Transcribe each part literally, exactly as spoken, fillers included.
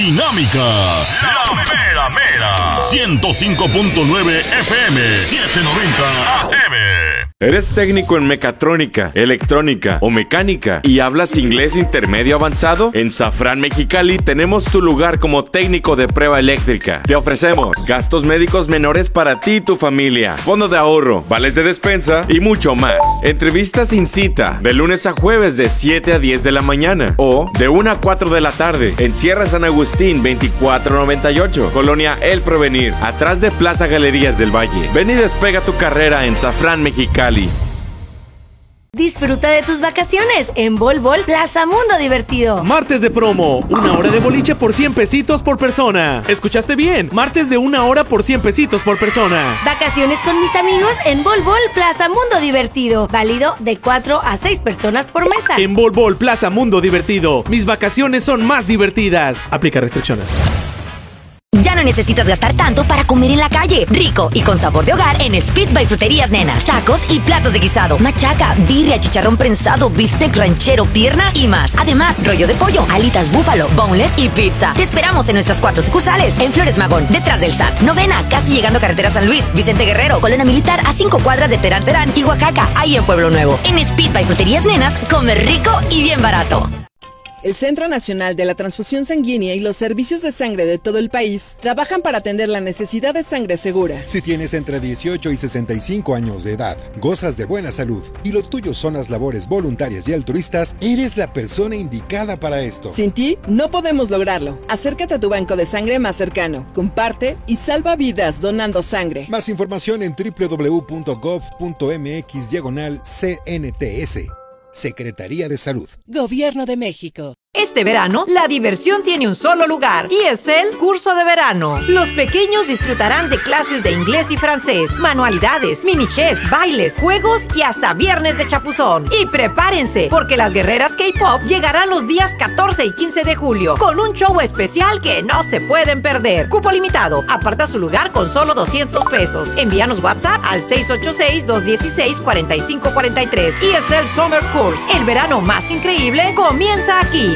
Dinámica, la mera mera. ciento cinco punto nueve F M, setecientos noventa A M. ¿Eres técnico en mecatrónica, electrónica o mecánica y hablas inglés intermedio avanzado? En Safran Mexicali tenemos tu lugar como técnico de prueba eléctrica. Te ofrecemos gastos médicos menores para ti y tu familia, fondo de ahorro, vales de despensa y mucho más. Entrevistas sin cita, de lunes a jueves de siete a diez de la mañana o de una a cuatro de la tarde en Sierra San Agustín veinticuatro noventa y ocho, Colonia El Provenir, atrás de Plaza Galerías del Valle. Ven y despega tu carrera en Safran Mexicali. Disfruta de tus vacaciones en Bol Bol Plaza Mundo Divertido. Martes de promo, una hora de boliche por cien pesitos por persona. ¿Escuchaste bien? Martes de una hora por cien pesitos por persona. Vacaciones con mis amigos en Bol Bol Plaza Mundo Divertido. Válido de cuatro a seis personas por mesa. En Bol Bol Plaza Mundo Divertido, mis vacaciones son más divertidas. Aplica restricciones. Ya no necesitas gastar tanto para comer en la calle. Rico y con sabor de hogar en Speed by Fruterías Nenas. Tacos y platos de guisado, machaca, birria, chicharrón prensado, bistec ranchero, pierna y más. Además, rollo de pollo, alitas búfalo, boneless y pizza. Te esperamos en nuestras cuatro sucursales. En Flores Magón, detrás del S A T. Novena, casi llegando a Carretera San Luis. Vicente Guerrero, Colonia Militar, a cinco cuadras de Terán Terán y Oaxaca. Ahí en Pueblo Nuevo. En Speed by Fruterías Nenas, come rico y bien barato. El Centro Nacional de la Transfusión Sanguínea y los servicios de sangre de todo el país trabajan para atender la necesidad de sangre segura. Si tienes entre dieciocho y sesenta y cinco años de edad, gozas de buena salud y lo tuyo son las labores voluntarias y altruistas, eres la persona indicada para esto. Sin ti, no podemos lograrlo. Acércate a tu banco de sangre más cercano, comparte y salva vidas donando sangre. Más información en doble u doble u doble u punto gov punto m x diagonal C N T S. Secretaría de Salud. Gobierno de México. Este verano, la diversión tiene un solo lugar y es el curso de verano. Los pequeños disfrutarán de clases de inglés y francés, manualidades, mini chef, bailes, juegos y hasta viernes de chapuzón. Y prepárense, porque las guerreras K-pop llegarán los días catorce y quince de julio con un show especial que no se pueden perder. Cupo limitado. Aparta su lugar con solo doscientos pesos. Envíanos WhatsApp al seis ocho seis, dos uno seis, cuatro cinco cuatro tres. E S L Summer Course. El verano más increíble comienza aquí.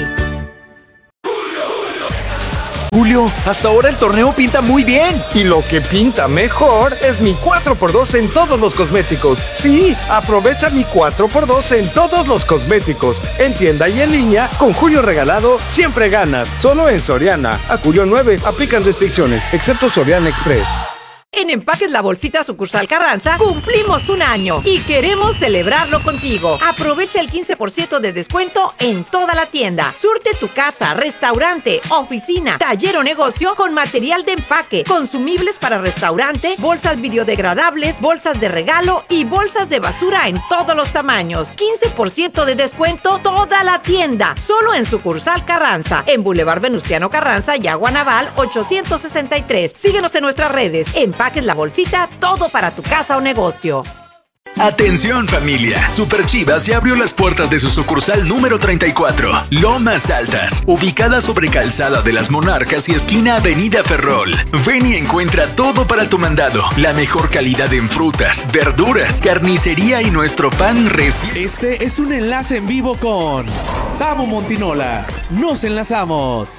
Julio, hasta ahora el torneo pinta muy bien. Y lo que pinta mejor es mi cuatro por dos en todos los cosméticos. Sí, aprovecha mi cuatro por dos en todos los cosméticos. En tienda y en línea, con Julio regalado, siempre ganas. Solo en Soriana. A Julio nueve, aplican restricciones, excepto Soriana Express. En Empaques La Bolsita Sucursal Carranza cumplimos un año y queremos celebrarlo contigo. Aprovecha el quince por ciento de descuento en toda la tienda. Surte tu casa, restaurante, oficina, taller o negocio con material de empaque, consumibles para restaurante, bolsas biodegradables, bolsas de regalo y bolsas de basura en todos los tamaños. quince por ciento de descuento toda la tienda, solo en Sucursal Carranza, en Boulevard Venustiano Carranza y Agua Naval ochocientos sesenta y tres. Síguenos en nuestras redes. Empaques La Bolsita, todo para tu casa o negocio. Atención familia, Super Chivas ya abrió las puertas de su sucursal número treinta y cuatro, Lomas Altas, ubicada sobre Calzada de las Monarcas y esquina Avenida Ferrol. Ven y encuentra todo para tu mandado, la mejor calidad en frutas, verduras, carnicería y nuestro pan recién. Este es un enlace en vivo con Tabo Montinola. Nos enlazamos.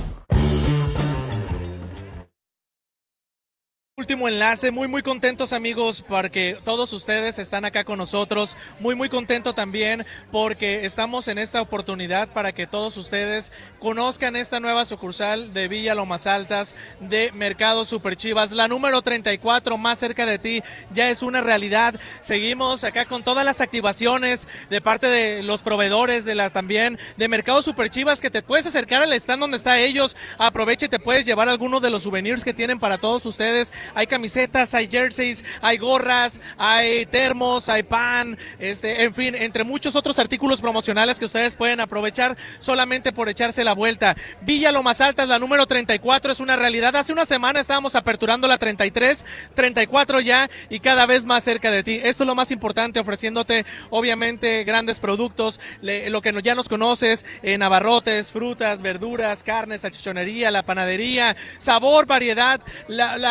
Último enlace, muy muy contentos amigos porque todos ustedes están acá con nosotros, muy muy contento también porque estamos en esta oportunidad para que todos ustedes conozcan esta nueva sucursal de Villa Lomas Altas de Mercado Super Chivas, la número treinta y cuatro, más cerca de ti, ya es una realidad. Seguimos acá con todas las activaciones de parte de los proveedores de la también de Mercado Super Chivas, que te puedes acercar al stand donde está ellos, aprovecha y te puedes llevar algunos de los souvenirs que tienen para todos ustedes. Hay camisetas, hay jerseys, hay gorras, hay termos, hay pan, este, en fin, entre muchos otros artículos promocionales que ustedes pueden aprovechar solamente por echarse la vuelta. Villa Lomas Altas, la número treinta y cuatro, es una realidad. Hace una semana estábamos aperturando la treinta y tres, treinta y cuatro ya y cada vez más cerca de ti. Esto es lo más importante, ofreciéndote obviamente grandes productos, le, lo que ya nos conoces, en abarrotes, frutas, verduras, carnes, salchichonería, la panadería, sabor, variedad, la, la, lo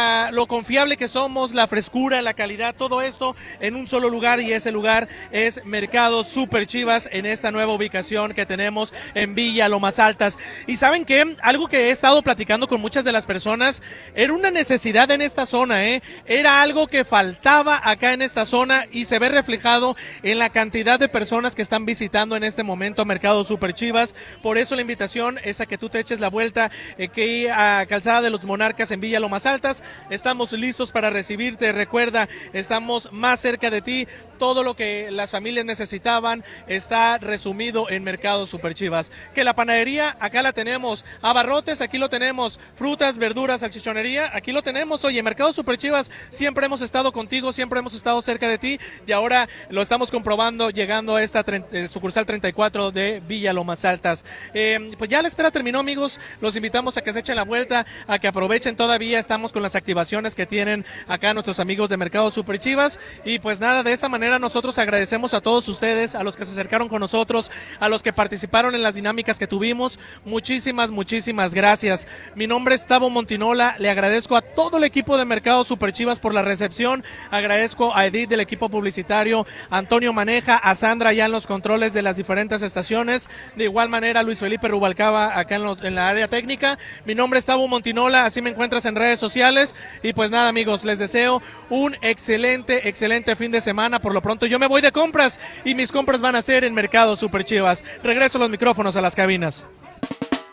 confiable que somos, la frescura, la calidad, todo esto en un solo lugar, y ese lugar es Mercado Super Chivas en esta nueva ubicación que tenemos en Villa Lomas Altas. Y ¿saben qué? Algo que he estado platicando con muchas de las personas, era una necesidad en esta zona, ¿eh? Era algo que faltaba acá en esta zona y se ve reflejado en la cantidad de personas que están visitando en este momento Mercado Super Chivas. Por eso la invitación es a que tú te eches la vuelta eh, que a Calzada de los Monarcas en Villa Lomas Altas. Estamos listos para recibirte. Recuerda, estamos más cerca de ti. Todo lo que las familias necesitaban está resumido en Mercado Super Chivas. Que la panadería, acá la tenemos. Abarrotes, aquí lo tenemos. Frutas, verduras, salchichonería, aquí lo tenemos. Oye, Mercado Super Chivas, siempre hemos estado contigo, siempre hemos estado cerca de ti, y ahora lo estamos comprobando llegando a esta eh, sucursal treinta y cuatro de Villa Lomas Altas. Eh, pues ya la espera terminó, amigos. Los invitamos a que se echen la vuelta, a que aprovechen todavía. Estamos con las activaciones que tienen acá nuestros amigos de Mercado Super Chivas. Y pues nada, de esta manera nosotros agradecemos a todos ustedes, a los que se acercaron con nosotros, a los que participaron en las dinámicas que tuvimos. Muchísimas, muchísimas gracias. Mi nombre es Tavo Montinola. Le agradezco a todo el equipo de Mercado Super Chivas por la recepción. Agradezco a Edith del equipo publicitario, a Antonio Maneja, a Sandra ya en los controles de las diferentes estaciones. De igual manera, Luis Felipe Rubalcaba acá en, lo, en la área técnica. Mi nombre es Tavo Montinola. Así me encuentras en redes sociales. Y pues nada, amigos, les deseo un excelente, excelente fin de semana. Por lo pronto yo me voy de compras y mis compras van a ser en Mercado Super Chivas. Regreso los micrófonos a las cabinas.